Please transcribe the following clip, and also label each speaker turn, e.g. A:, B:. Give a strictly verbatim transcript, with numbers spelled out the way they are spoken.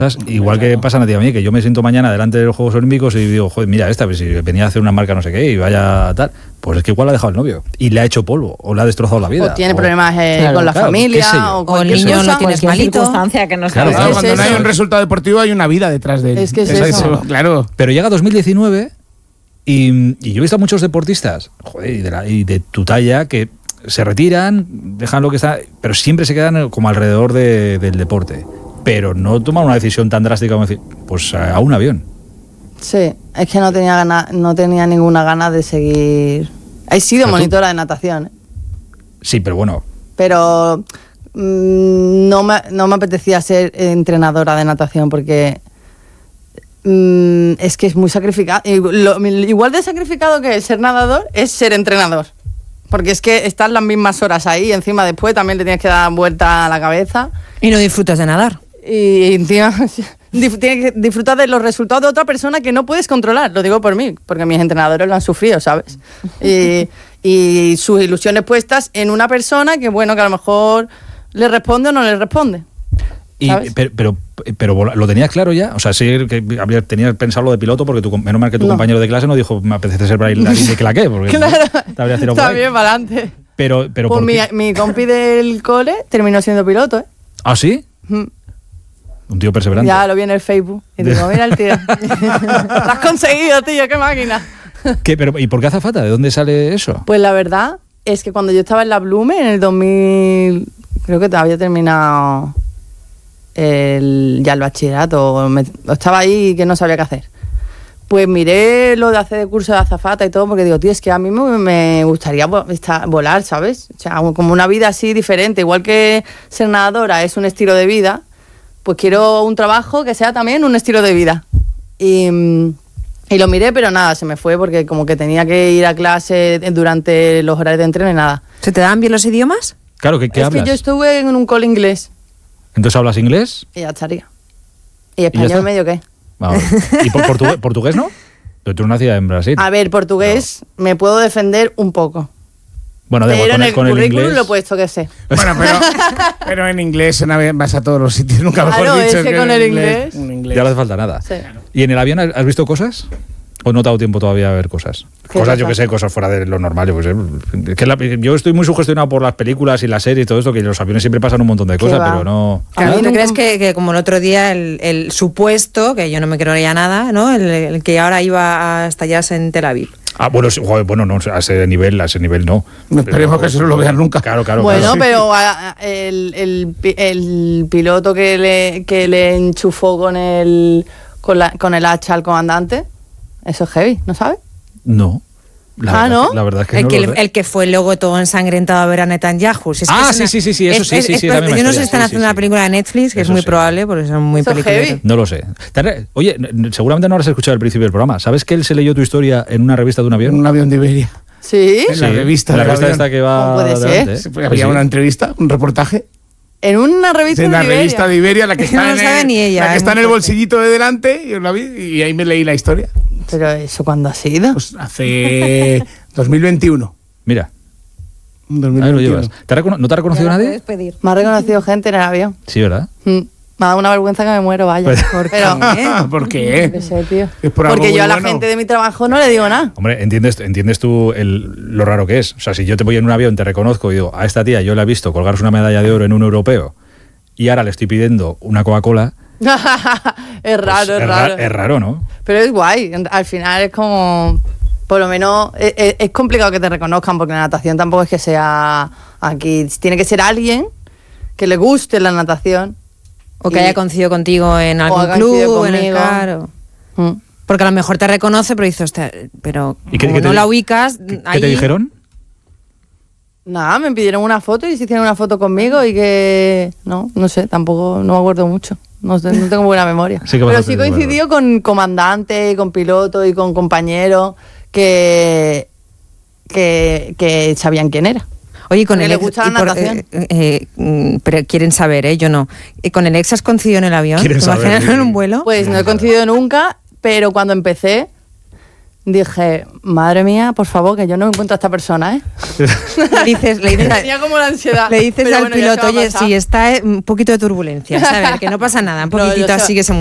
A: Igual que pasa a ti a mí, que yo me siento mañana delante de los Juegos Olímpicos y digo, joder, mira esta, pues si venía a hacer una marca no sé qué y vaya tal, pues es que igual la ha dejado el novio y le ha hecho polvo o le ha destrozado la vida.
B: O tiene
A: o,
B: problemas eh,
C: claro,
B: con la
A: claro,
B: familia,
C: o, o el niño cosa, lo tienes malito.
D: Circunstancia que no
A: claro,
D: claro,
A: claro,
E: cuando no hay un resultado deportivo hay una vida detrás de él.
B: Es que es
E: eso.
B: eso.
E: Claro.
A: Pero llega dos mil diecinueve y, y yo he visto a muchos deportistas, joder, y de, la, y de tu talla, que se retiran, dejan lo que está, pero siempre se quedan como alrededor de, del deporte. Pero no toman una decisión tan drástica como decir, pues a un avión.
B: Sí, es que no tenía gana, no tenía ninguna gana de seguir. He sido
A: pero
B: monitora
A: tú...
B: de natación, ¿eh?
A: Sí, pero bueno.
B: Pero mmm, no, me, no me apetecía ser entrenadora de natación porque mmm, es que es muy sacrificado. Igual de sacrificado que ser nadador es ser entrenador. Porque es que están las mismas horas ahí y encima después también le tienes que dar vuelta a la cabeza.
C: Y no disfrutas de nadar.
B: Y encima tienes que disfrutar de los resultados de otra persona que no puedes controlar. Lo digo por mí, porque mis entrenadores lo han sufrido, ¿sabes? Y, y sus ilusiones puestas en una persona que, bueno, que a lo mejor le responde o no le responde.
A: Y, pero, pero, pero ¿lo tenías claro ya? O sea, sí que había, tenías pensado lo de piloto porque tu, menos mal que tu no. compañero de clase no dijo me apetece ser bailarín de claqué. Porque
B: claro,
A: te habrías tirado
B: está bien para adelante.
A: Pero, pero
B: pues mi, mi compi del cole terminó siendo piloto, ¿eh?
A: ¿Ah, sí?
B: Mm.
A: Un tío perseverante.
B: Ya lo vi en el Facebook. Y digo, mira el tío. Lo has conseguido, tío, qué máquina.
A: ¿Qué, pero, ¿Y por qué azafata? ¿De dónde sale eso?
B: Pues la verdad es que cuando yo estaba en la Blume, en el dos mil, creo que había terminado el, ya el bachillerato, me, estaba ahí y que no sabía qué hacer. Pues miré lo de hacer el curso de azafata y todo, porque digo, tío, es que a mí me, me gustaría estar, volar, ¿sabes? O sea, como una vida así diferente. Igual que ser nadadora es un estilo de vida, pues quiero un trabajo que sea también un estilo de vida. Y, y lo miré, pero nada, se me fue porque como que tenía que ir a clase durante los horarios de entreno y nada.
C: ¿Se te dan bien los idiomas?
A: Claro, ¿qué, qué
B: es
A: hablas?
B: Es que yo estuve en un cole inglés.
A: ¿Entonces hablas inglés?
B: Y ya estaría. ¿Y español ¿Y medio qué?
A: Vamos. ¿Y por, portugués, portugués no? Pero tú nacías en Brasil.
B: A ver, portugués no. Me puedo defender un poco.
A: Bueno, de
B: pero
A: igual, con
B: en el,
A: el, con
B: currículum
A: el inglés...
B: lo he puesto que sé.
E: Bueno, pero, pero en inglés vas a todos los sitios, nunca mejor
B: claro,
E: dicho.
B: Es que, que con el inglés,
E: inglés.
A: Ya no hace falta nada.
B: Sí.
A: ¿Y en el avión has visto cosas? ¿O no te ha dado tiempo todavía a ver cosas? Cosas, cosa? yo que sé, cosas fuera de lo normal. Pues, eh, que la, yo estoy muy sugestionado por las películas y las series y todo esto, que en los aviones siempre pasan un montón de cosas, pero no...
C: Claro, ¿tú crees que, que como el otro día el, el supuesto, que yo no me creo ya nada, ¿no? El, el que ahora iba a estallarse en Tel Aviv?
A: Ah, bueno, joder, bueno, no, a ese nivel, a ese nivel no.
E: No esperemos pero, que eso no lo vean nunca.
A: Claro, claro.
B: Bueno,
A: claro.
B: pero a, el, el, el piloto que le, que le enchufó con el, con, la, con el hacha al comandante, eso es heavy, ¿no sabes?
A: No. La
B: ah,
A: verdad,
B: ¿no?
A: La verdad es que
C: el
A: no
C: que,
A: lo
C: el, el que fue luego todo ensangrentado a ver a Netanyahu. Si es
A: ah,
C: que
A: sí,
C: una,
A: sí, sí, sí, eso
C: es,
A: sí,
C: es,
A: sí, sí.
C: Es, yo no
A: historia,
C: sé si están
A: sí,
C: haciendo
A: sí,
C: una
A: sí.
C: película de Netflix, que
A: eso
C: es muy
A: sí.
C: probable, porque son muy peliculeros.
A: No lo sé. Oye, seguramente no habrás escuchado el principio del programa. ¿Sabes que él se leyó tu historia en una revista de un avión?
E: En un avión de Iberia.
B: ¿Sí?
E: En la
A: sí,
E: revista.
A: En la revista
E: avión.
A: esta que va...
B: ¿Cómo puede ser?
A: Delante, ¿eh?
E: Sí, pues había sí. una entrevista, un reportaje.
B: En una revista
E: en
B: de
E: la
B: Iberia.
E: revista de Iberia, la que está,
C: no
E: en,
C: sabe
E: el,
C: ni ella,
E: la que está en el
C: fuerte.
E: bolsillito de delante, yo la vi y ahí me leí la historia.
B: ¿Pero eso cuándo ha sido?
E: Pues hace dos mil veintiuno.
A: Mira.
E: dos mil veintiuno.
A: Ahí lo llevas. ¿Te recono- ¿No te ha reconocido
D: Ya
A: nadie?
D: pedir.
B: Me ha reconocido gente en el avión.
A: Sí, ¿verdad?
B: Mm. Me ha dado una vergüenza que me muero, vaya.
A: Pues,
C: ¿Por qué?
B: Pero,
E: ¿Por qué?
B: no sé, tío.
E: Es por algo
B: Porque
E: muy
B: yo a la
E: bueno.
B: gente de mi trabajo no le digo nada.
A: Hombre, entiendes, entiendes tú el, lo raro que es. O sea, si yo te voy en un avión, te reconozco y digo, a esta tía yo la he visto colgarse una medalla de oro en un europeo y ahora le estoy pidiendo una Coca-Cola.
B: es raro,
A: pues,
B: es raro.
A: Ra- es raro, ¿no?
B: Pero es guay. Al final es como... Por lo menos es, es, es complicado que te reconozcan porque la natación tampoco es que sea aquí. Tiene que ser alguien que le guste la natación.
C: O que haya coincidido contigo en algún
B: haya coincidido
C: club, en el
B: conmigo.
C: claro.
B: Mm.
C: Porque a lo mejor te reconoce, pero dices, hostia, pero
A: ¿Y qué-
C: como
A: qué te
C: no
A: di-
C: la ubicas,
A: ¿Qué,
C: ahí...
A: ¿Qué te dijeron?
B: Nada, me pidieron una foto y se hicieron una foto conmigo y que... No, no sé, tampoco, no me acuerdo mucho. No, sé, no tengo buena memoria.
A: Sí que
B: Pero
A: bastante,
B: sí coincidió con comandante, con piloto y con compañeros que, que, que sabían quién era.
C: Oye, con
B: Porque
C: el
B: le
C: ex,
B: gusta la
C: y por-
B: natación.
C: eh, eh, mm, pero quieren saber, ¿eh? Yo no. ¿Y con el ex has coincidido en el avión?
A: Quieren
C: ¿Te
A: saber,
C: imaginas
A: sí.
C: en un vuelo?
B: Pues no he coincidido nunca, pero cuando empecé dije, madre mía, por favor, que yo no encuentro a esta persona, ¿eh?
C: Le dices, le dices,
B: Tenía como la ansiedad.
C: le dices
B: Pero
C: al
B: bueno, ya se
C: piloto,
B: va a
C: oye,
B: pasar".
C: sí, está eh, un poquito de turbulencia, ¿sabes? Que no pasa nada, un
B: No, yo
C: poquitito
B: se-
C: así que se